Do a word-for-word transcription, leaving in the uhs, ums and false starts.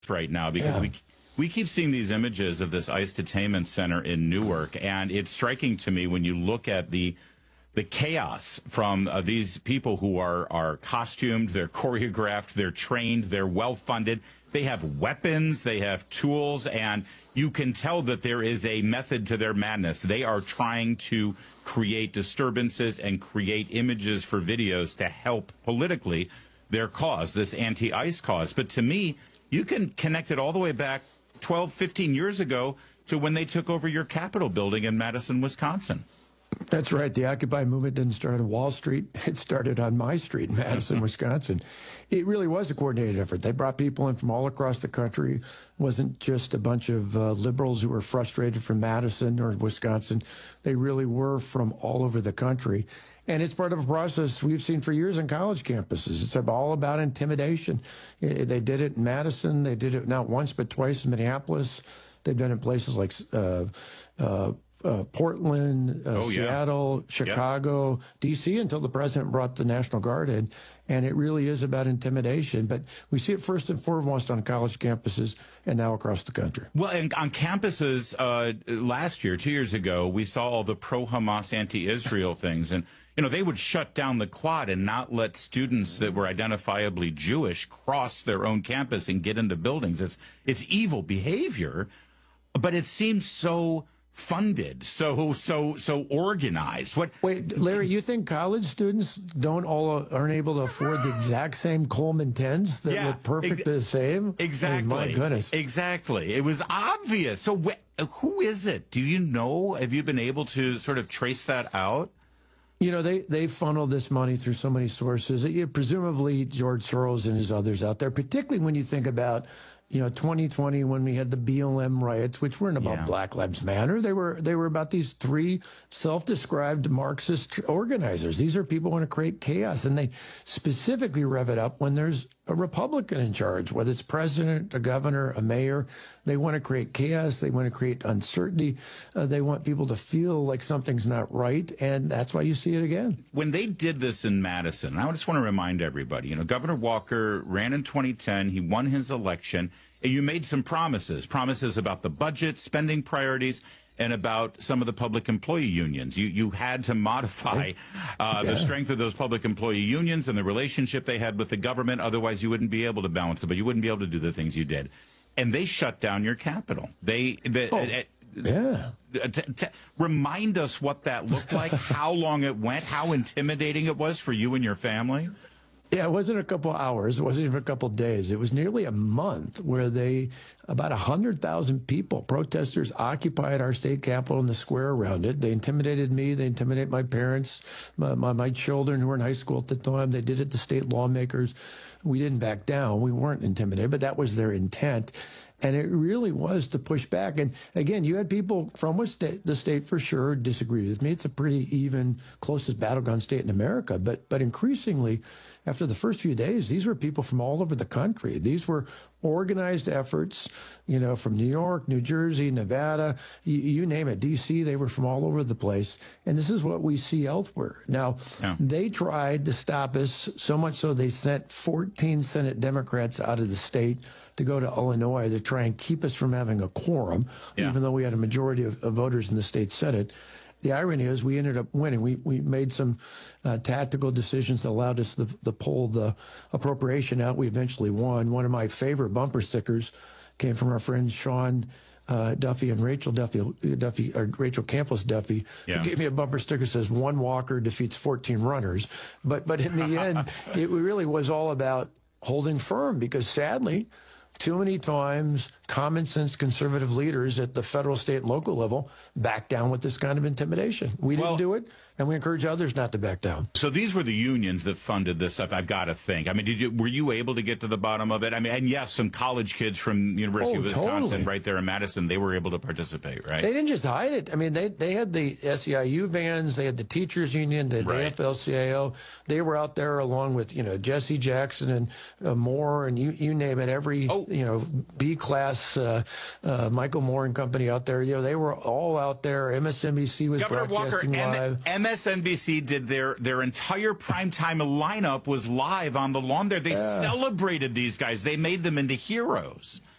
right now because Yeah. we we keep seeing these images of this ICE detainment center in Newark, and it's striking to me when you look at the the chaos from uh, these people who are are costumed, they're choreographed, they're trained, they're well funded, they have weapons, they have tools, and you can tell that there is a method to their madness. They are trying to create disturbances and create images for videos to help politically their cause, this anti-ICE cause. But to me, you can connect it all the way back twelve, fifteen years ago to when they took over your Capitol building in Madison, Wisconsin. That's right. The Occupy movement didn't start on Wall Street. It started on my street in Madison, Wisconsin. It really was a coordinated effort. They brought people in from all across the country. It wasn't just a bunch of uh, liberals who were frustrated from Madison or Wisconsin. They really were from all over the country. And it's part of a process we've seen for years on college campuses. It's all about intimidation. They did it in Madison. They did it not once but twice in Minneapolis. They've done it in places like uh, uh, Uh, Portland, uh, oh, yeah. Seattle, Chicago, yep. D C until the president brought the National Guard in. And it really is about intimidation. But we see it first and foremost on college campuses and now across the country. Well, and on campuses uh, last year, two years ago, we saw all the pro-Hamas, anti-Israel things. And, you know, they would shut down the quad and not let students that were identifiably Jewish cross their own campus and get into buildings. It's, it's evil behavior, but it seems so funded, so so so organized. What? Wait, Larry, you think college students don't all aren't able to afford the exact same Coleman tens that yeah, look perfect ex- the same? Exactly. Oh, my goodness. Exactly. It was obvious. So wh- who is it? Do you know? Have you been able to sort of trace that out? You know, they, they funnel this money through so many sources. It, presumably George Soros and his others out there, particularly when you think about, you know, twenty twenty when we had the B L M riots, which weren't about yeah. Black Lives Matter. They were they were about these three self-described Marxist organizers. These are people who want to create chaos, and they specifically rev it up when there's a Republican in charge, whether it's president, a governor, a mayor. They want to create chaos. They want to create uncertainty. Uh, they want people to feel like something's not right, and that's why you see it again. When they did this in Madison, I just want to remind everybody, you know, Governor Walker ran in twenty ten. He won his election. And you made some promises, promises about the budget, spending priorities, and about some of the public employee unions. You you had to modify uh, yeah. the strength of those public employee unions and the relationship they had with the government. Otherwise, you wouldn't be able to balance it, but you wouldn't be able to do the things you did. And they shut down your Capitol. They, they oh, uh, yeah. T- t- remind us what that looked like, how long it went, how intimidating it was for you and your family. Yeah, it wasn't a couple hours. It wasn't even a couple days. It was nearly a month where they, about one hundred thousand people, protesters, occupied our state capitol and the square around it. They intimidated me. They intimidated my parents, my, my, my children who were in high school at the time. They did it to state lawmakers. We didn't back down. We weren't intimidated, but that was their intent. And it really was to push back. And again, you had people from what state, the state for sure disagreed with me. It's a pretty even, closest battleground state in America. But but increasingly, after the first few days, these were people from all over the country. These were organized efforts, you know, from New York, New Jersey, Nevada, you, you name it, D C, they were from all over the place. And this is what we see elsewhere. Now, yeah. they tried to stop us so much so they sent fourteen Senate Democrats out of the state to go to Illinois to try and keep us from having a quorum, yeah. even though we had a majority of, of voters in the state Senate. The irony is we ended up winning. We we made some uh, tactical decisions that allowed us to, to pull the appropriation out. We eventually won. One of my favorite bumper stickers came from our friends Sean uh, Duffy and Rachel Duffy, Duffy or Rachel Campos Duffy, yeah. who gave me a bumper sticker that says one walker defeats fourteen runners. But, but in the end, it really was all about holding firm because sadly, too many times, common sense conservative leaders at the federal, state, and local level back down with this kind of intimidation. We didn't well, do it, and we encourage others not to back down. So these were the unions that funded this stuff, I've got to think. I mean, did you were you able to get to the bottom of it? I mean, and yes, some college kids from University oh, of Wisconsin totally. right there in Madison, they were able to participate, right? They didn't just hide it. I mean, they, they had the S E I U vans, they had the teachers union, the right. A F L C I O. They were out there along with, you know, Jesse Jackson and uh, Moore and you, you name it, every, oh. you know, B-class uh, uh, Michael Moore and company out there. You know, they were all out there. M S N B C was Governor broadcasting Walker, live. M- S N B C did their their entire primetime lineup was live on the lawn there. They celebrated these guys. They made them into heroes.